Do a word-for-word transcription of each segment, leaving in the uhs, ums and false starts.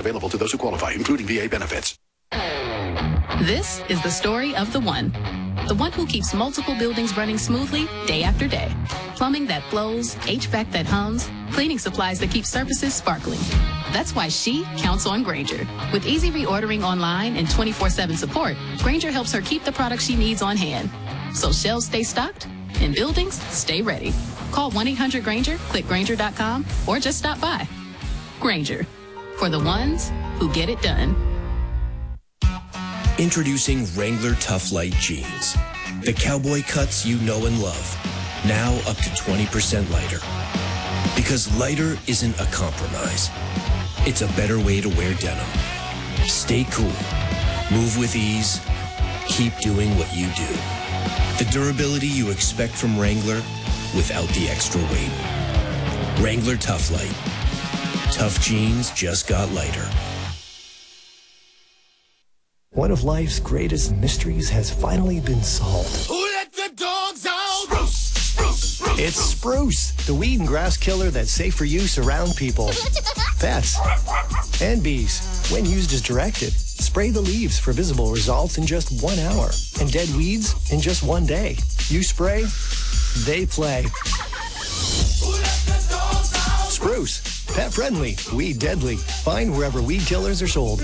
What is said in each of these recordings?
available to those who qualify, including V A benefits. This is the story of the one. The one who keeps multiple buildings running smoothly day after day. Plumbing that flows, H V A C that hums, cleaning supplies that keep surfaces sparkling. That's why she counts on Grainger. With easy reordering online and twenty-four seven support, Grainger helps her keep the products she needs on hand. So shelves stay stocked and buildings stay ready. Call one eight hundred Grainger, click Grainger dot com, or just stop by. Grainger, for the ones who get it done. Introducing Wrangler Tough Light Jeans. The cowboy cuts you know and love. Now up to twenty percent lighter. Because lighter isn't a compromise. It's a better way to wear denim. Stay cool. Move with ease. Keep doing what you do. The durability you expect from Wrangler without the extra weight. Wrangler Tough Light. Tough jeans just got lighter. One of life's greatest mysteries has finally been solved. Who let the dogs out? Spruce, spruce, spruce. It's Spruce, the weed and grass killer that's safe for use around people, pets, and bees. When used as directed, spray the leaves for visible results in just one hour and dead weeds in just one day. You spray, they play. Who let the dogs out? Spruce, pet friendly, weed deadly. Find wherever weed killers are sold.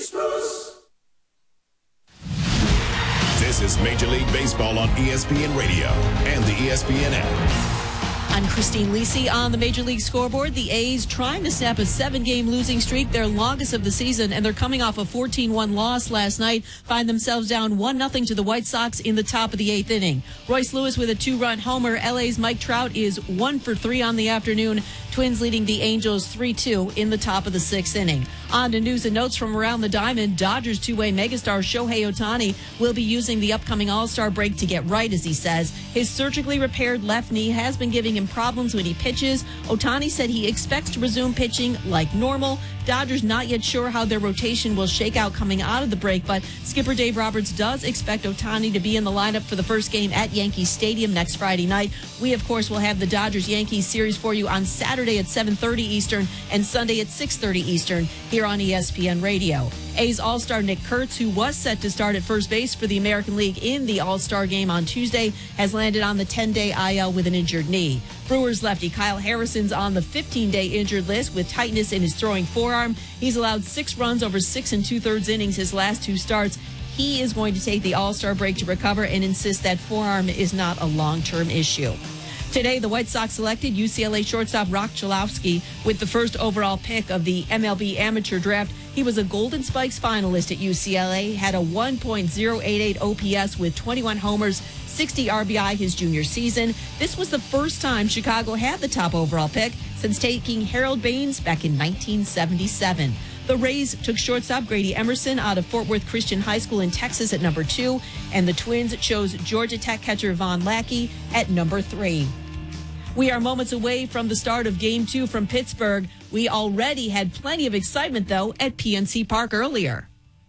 This is Major League Baseball on E S P N Radio and the E S P N app. I'm Christine Lisi on the Major League scoreboard. The A's trying to snap a seven-game losing streak, their longest of the season, and they're coming off a fourteen one loss last night, find themselves down one nothing to the White Sox in the top of the eighth inning. Royce Lewis with a two-run homer. L A's Mike Trout is one for three on the afternoon. Twins leading the Angels three two in the top of the sixth inning. On to news and notes from around the diamond. Dodgers two-way megastar Shohei Ohtani will be using the upcoming All-Star break to get right, as he says. His surgically repaired left knee has been giving him problems when he pitches. Ohtani said he expects to resume pitching like normal. Dodgers not yet sure how their rotation will shake out coming out of the break, but skipper Dave Roberts does expect Ohtani to be in the lineup for the first game at Yankee Stadium next Friday night. We, of course, will have the Dodgers-Yankees series for you on Saturday at seven thirty Eastern and Sunday at six thirty Eastern here on E S P N Radio. A's All-Star Nick Kurtz, who was set to start at first base for the American League in the All-Star game on Tuesday, has landed on the ten-day I L with an injured knee. Brewers lefty Kyle Harrison's on the fifteen-day injured list with tightness in his throwing forearm. He's allowed six runs over six and two-thirds innings his last two starts. He is going to take the All-Star break to recover and insist that forearm is not a long-term issue. Today, the White Sox selected U C L A shortstop Rock Chalowski with the first overall pick of the M L B amateur draft. He was a Golden Spikes finalist at U C L A, had a one point oh eight eight O P S with twenty-one homers, sixty R B I his junior season. This was the first time Chicago had the top overall pick since taking Harold Baines back in nineteen seventy-seven. The Rays took shortstop Grady Emerson out of Fort Worth Christian High School in Texas at number two, and the Twins chose Georgia Tech catcher Von Lackey at number three. We are moments away from the start of Game two from Pittsburgh. We already had plenty of excitement, though, at P N C Park earlier.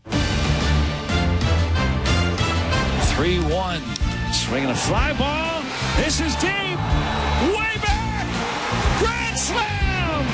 three one. Swinging a fly ball. This is deep. Way back. Grand slam.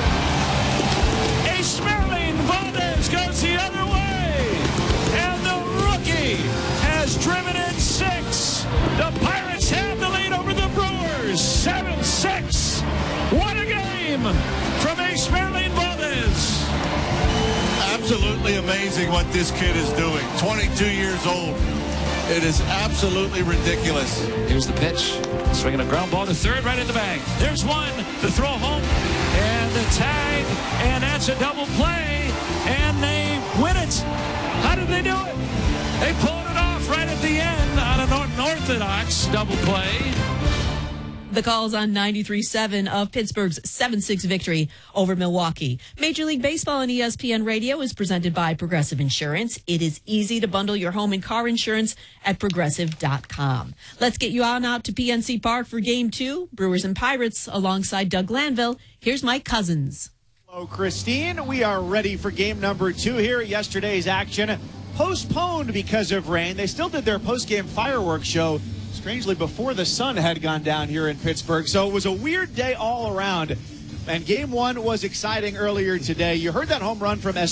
Ace Smerling Valdez goes the other way. And the rookie has driven in six. The Pirates have the lead over the Brewers. seven six. What a game from Ace Smerling Valdez. Absolutely amazing what this kid is doing. twenty-two years old. It is absolutely ridiculous. Here's the pitch. Swinging a ground ball to third, right in the bag. There's one. The throw home. And the tag. And that's a double play. And they win it. How did they do it? They pulled it off right at the end on an unorthodox double play. The calls on ninety-three point seven of Pittsburgh's seven six victory over Milwaukee. Major League Baseball on E S P N Radio is presented by Progressive Insurance. It is easy to bundle your home and car insurance at progressive dot com. Let's get you on out to P N C Park for Game two, Brewers and Pirates, alongside Doug Glanville. Here's Mike Cousins. Hello, Christine. We are ready for game number two here. Yesterday's action postponed because of rain. They still did their post-game fireworks show, strangely, before the sun had gone down here in Pittsburgh. So it was a weird day all around. And game one was exciting earlier today. You heard that home run from